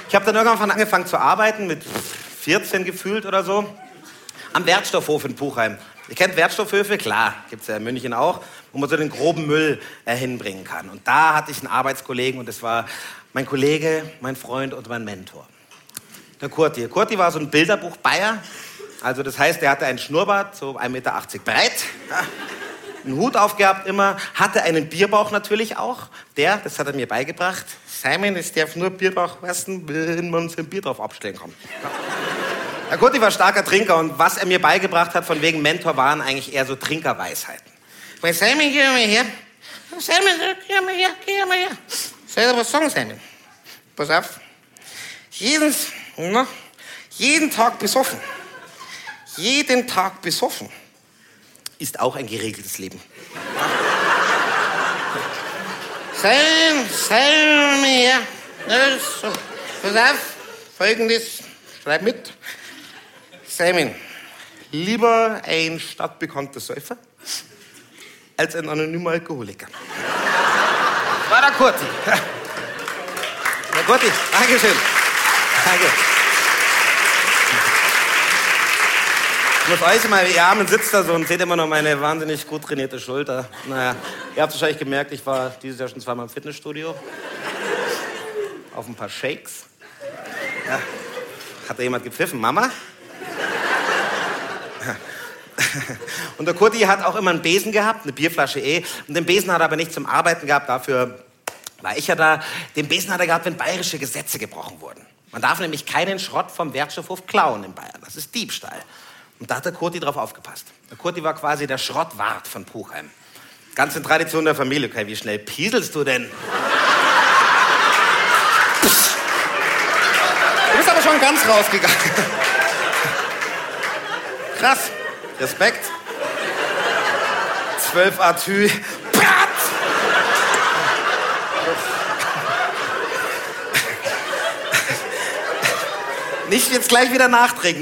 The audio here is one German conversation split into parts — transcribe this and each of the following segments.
Ich habe dann irgendwann angefangen zu arbeiten, mit 14 gefühlt oder so, am Wertstoffhof in Puchheim. Ihr kennt Wertstoffhöfe? Klar, gibt's ja in München auch, wo man so den groben Müll hinbringen kann. Und da hatte ich einen Arbeitskollegen und das war mein Kollege, mein Freund und mein Mentor. Der Kurti. Kurti war so ein Bilderbuch-Bayer. Also das heißt, er hatte einen Schnurrbart, so 1,80 Meter breit, ja, einen Hut aufgehabt immer, hatte einen Bierbauch natürlich auch. Das hat er mir beigebracht. Simon, es darf nur Bierbauch essen, wenn man sein Bier drauf abstellen kann. Ja. Der Kurti war starker Trinker und was er mir beigebracht hat, von wegen Mentor, waren eigentlich eher so Trinkerweisheiten. Weil Simon, geh mal her. Simon, geh mal her. Soll ich dir was sagen, Simon? Pass auf. Jeden Tag besoffen. Jeden Tag besoffen ist auch ein geregeltes Leben. Simon, her. So. Pass auf, Folgendes, schreib mit. Simon, lieber ein stadtbekannter Säufer als ein anonymer Alkoholiker. Das war der Kurti. Der Kurti, Dankeschön. Danke. Ich muss euch mal, ihr Armen sitzt da so und seht immer noch meine wahnsinnig gut trainierte Schulter. Naja, ihr habt wahrscheinlich gemerkt, ich war dieses Jahr schon zweimal im Fitnessstudio. Auf ein paar Shakes. Ja. Hat da jemand gepfiffen? Mama? Und der Kurti hat auch immer einen Besen gehabt, eine Bierflasche Und den Besen hat er aber nicht zum Arbeiten gehabt, dafür war ich ja da. Den Besen hat er gehabt, wenn bayerische Gesetze gebrochen wurden. Man darf nämlich keinen Schrott vom Wertstoffhof klauen in Bayern. Das ist Diebstahl. Und da hat der Kurti drauf aufgepasst. Der Kurti war quasi der Schrottwart von Puchheim. Ganz in Tradition der Familie. Okay, wie schnell pieselst du denn? Du bist aber schon ganz rausgegangen. Krass. Respekt. 12 Atü. Nicht jetzt gleich wieder nachtrinken.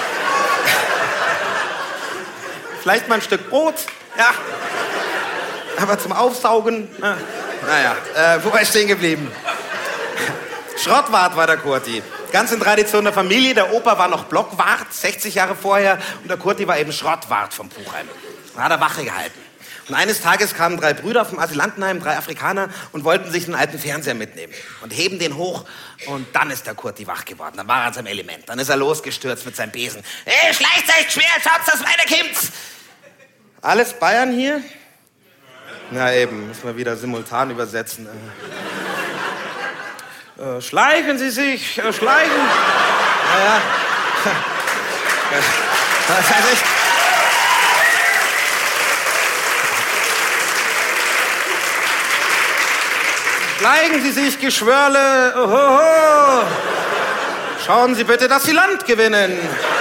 Vielleicht mal ein Stück Brot. Ja. Aber zum Aufsaugen. Naja, wo war ich stehen geblieben? Schrottwart war der Kurti. Ganz in Tradition der Familie. Der Opa war noch Blockwart, 60 Jahre vorher. Und der Kurti war eben Schrottwart vom Puchheim. Da hat er Wache gehalten. Und eines Tages kamen 3 Brüder vom Asylantenheim, 3 Afrikaner, und wollten sich einen alten Fernseher mitnehmen. Und heben den hoch. Und dann ist der Kurti wach geworden. Dann war er in seinem Element. Dann ist er losgestürzt mit seinem Besen. Hey, schleicht euch schwer, schaut, dass weiterkommt. Alles Bayern hier? Na eben, müssen wir wieder simultan übersetzen. Schleichen Sie sich, schleichen. Naja. Das heißt nicht. Schleichen Sie sich, Geschwörle. Ohoho. Schauen Sie bitte, dass Sie Land gewinnen.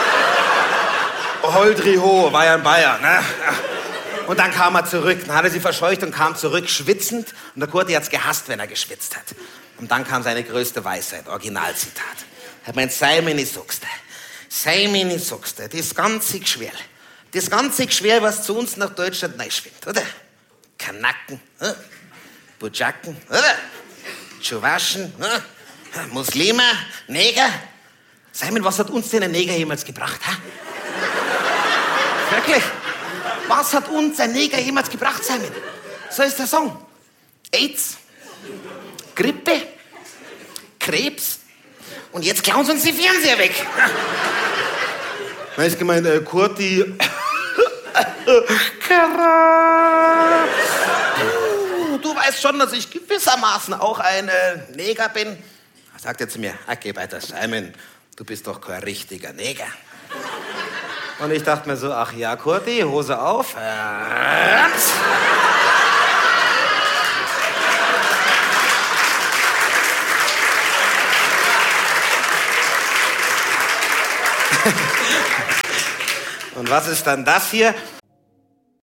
Holdriho, war ja in Bayern, ne? Und dann kam er zurück, dann hat er sie verscheucht und kam zurück, schwitzend. Und der Kurti hat's gehasst, wenn er geschwitzt hat. Und dann kam seine größte Weisheit, Originalzitat. Er meint, Simon, ich sag's dir, das ganze Geschwär, was zu uns nach Deutschland reinschwimmt, oder? Kanaken, Bujaken, oder? Tschuwaschen, Muslime, Neger. Simon, was hat uns denn ein Neger jemals gebracht, ha? Wirklich? Was hat uns ein Neger jemals gebracht, Simon? So ist der Song. AIDS, Grippe, Krebs und jetzt klauen sie uns die Fernseher weg. Weißt du, gemeint, Kurti. Du weißt schon, dass ich gewissermaßen auch ein Neger bin. Da sagt er zu mir, okay, weiter, Simon, du bist doch kein richtiger Neger. Und ich dachte mir so, ach ja, Kurti, Hose auf. Und was ist dann das hier?